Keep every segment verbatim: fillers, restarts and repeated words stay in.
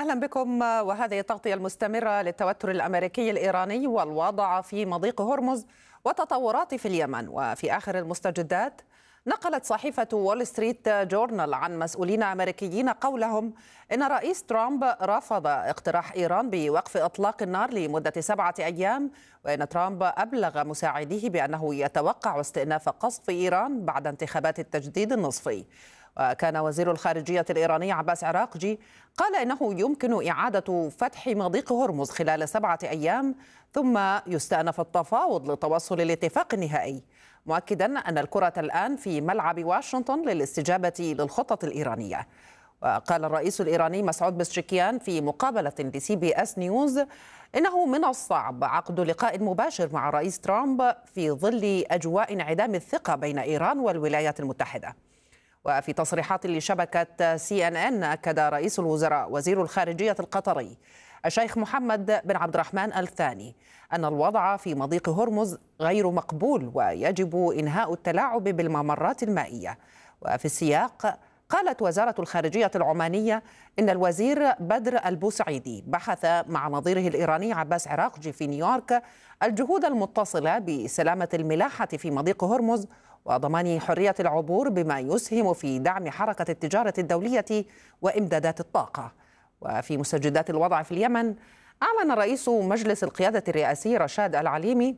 أهلا بكم، وهذه التغطية المستمرة للتوتر الأمريكي الإيراني والوضع في مضيق هرمز وتطورات في اليمن. وفي آخر المستجدات نقلت صحيفة وول ستريت جورنال عن مسؤولين أمريكيين قولهم إن رئيس ترامب رفض اقتراح إيران بوقف إطلاق النار لمدة سبعة أيام، وإن ترامب أبلغ مساعديه بأنه يتوقع استئناف قصف إيران بعد انتخابات التجديد النصفي. وكان وزير الخارجية الإيراني عباس عراقجي قال إنه يمكن إعادة فتح مضيق هرمز خلال سبعة أيام ثم يستأنف التفاوض للتوصل لاتفاق نهائي، مؤكدا أن الكرة الآن في ملعب واشنطن للاستجابة للخطط الإيرانية. وقال الرئيس الإيراني مسعود بزشكيان في مقابلة لسي بي اس نيوز إنه من الصعب عقد لقاء مباشر مع رئيس ترامب في ظل أجواء انعدام الثقة بين إيران والولايات المتحدة. وفي تصريحات لشبكة سي إن إن أكد رئيس الوزراء وزير الخارجية القطري الشيخ محمد بن عبد الرحمن آل ثاني أن الوضع في مضيق هرمز غير مقبول ويجب إنهاء التلاعب بالممرات المائية. وفي السياق قالت وزارة الخارجية العمانية إن الوزير بدر البوسعيدي بحث مع نظيره الإيراني عباس عراقجي في نيويورك الجهود المتصلة بسلامة الملاحة في مضيق هرمز وضمان حرية العبور بما يسهم في دعم حركة التجارة الدولية وإمدادات الطاقة. وفي مستجدات الوضع في اليمن أعلن رئيس مجلس القيادة الرئاسي رشاد العليمي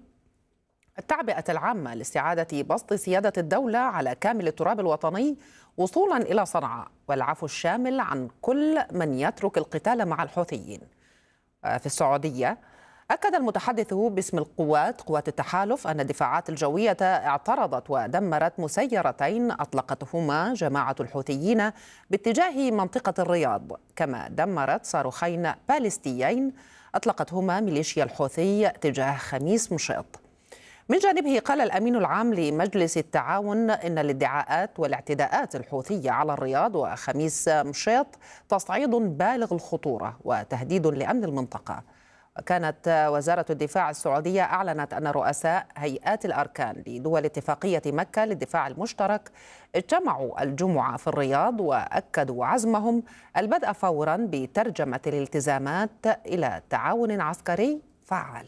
التعبئة العامة لاستعادة بسط سيادة الدولة على كامل التراب الوطني وصولا إلى صنعاء، والعفو الشامل عن كل من يترك القتال مع الحوثيين. في السعودية أكد المتحدث باسم القوات قوات التحالف أن الدفاعات الجوية اعترضت ودمرت مسيرتين أطلقتهما جماعة الحوثيين باتجاه منطقة الرياض، كما دمرت صاروخين باليستيين أطلقتهما ميليشيا الحوثي تجاه خميس مشيط. من جانبه قال الأمين العام لمجلس التعاون إن الادعاءات والاعتداءات الحوثية على الرياض وخميس مشيط تصعيد بالغ الخطورة وتهديد لأمن المنطقة. وكانت وزارة الدفاع السعودية أعلنت أن رؤساء هيئات الأركان لدول اتفاقية مكة للدفاع المشترك اجتمعوا الجمعة في الرياض وأكدوا عزمهم البدء فورا بترجمة الالتزامات إلى تعاون عسكري فعال.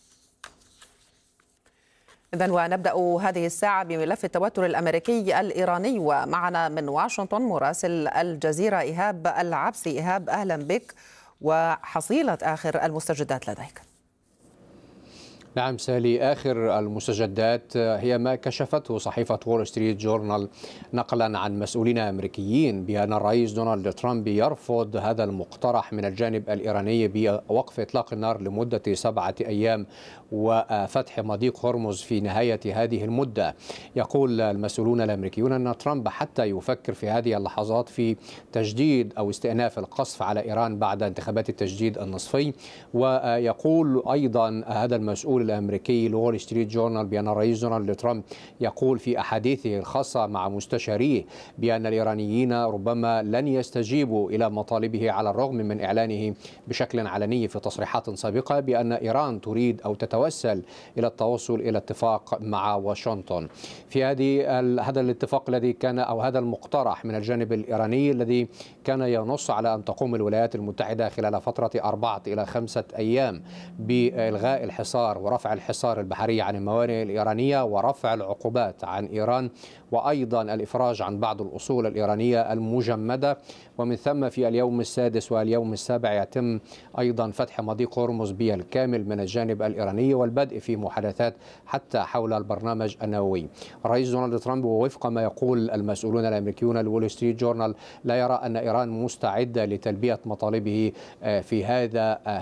إذن ونبدأ هذه الساعة بملف التوتر الأمريكي الإيراني، ومعنا من واشنطن مراسل الجزيرة إيهاب العبسي. إيهاب، أهلا بك، وحصيلة آخر المستجدات لديك. نعم سالي، آخر المستجدات هي ما كشفته صحيفة وول ستريت جورنال نقلا عن مسؤولين أمريكيين بأن الرئيس دونالد ترامب يرفض هذا المقترح من الجانب الإيراني بوقف إطلاق النار لمدة سبعة أيام وفتح مضيق هرمز في نهاية هذه المدة. يقول المسؤولون الأمريكيون أن ترامب حتى يفكر في هذه اللحظات في تجديد أو استئناف القصف على إيران بعد انتخابات التجديد النصفي. ويقول أيضا هذا المسؤول الأمريكي لوول ستريت جورنال بأن الرئيس دونالد ترامب يقول في أحاديثه الخاصة مع مستشاريه بأن الإيرانيين ربما لن يستجيبوا إلى مطالبه على الرغم من إعلانه بشكل علني في تصريحات سابقة بأن إيران تريد أو تتوسل إلى التوصل إلى اتفاق مع واشنطن. في هذه هذا الاتفاق الذي كان أو هذا المقترح من الجانب الإيراني الذي كان ينص على أن تقوم الولايات المتحدة خلال فترة أربعة إلى خمسة أيام بإلغاء الحصار ورفع الحصار البحري عن الموانئ الإيرانية ورفع العقوبات عن إيران، وأيضا الإفراج عن بعض الأصول الإيرانية المجمدة، ومن ثم في اليوم السادس واليوم السابع يتم أيضا فتح مضيق هرمز بالكامل من الجانب الإيراني والبدء في محادثات حتى حول البرنامج النووي. الرئيس دونالد ترامب ووفق ما يقول المسؤولون الأمريكيون لول ستريت جورنال لا يرى أن إيران مستعدة لتلبية مطالبه في هذا